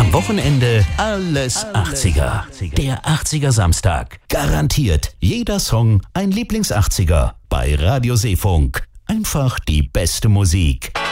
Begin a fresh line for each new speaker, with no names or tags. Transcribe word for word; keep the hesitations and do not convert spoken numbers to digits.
Am Wochenende alles achtziger. Der achtziger Samstag. Garantiert jeder Song ein Lieblings-achtziger. Bei Radio Seefunk. Einfach die beste Musik.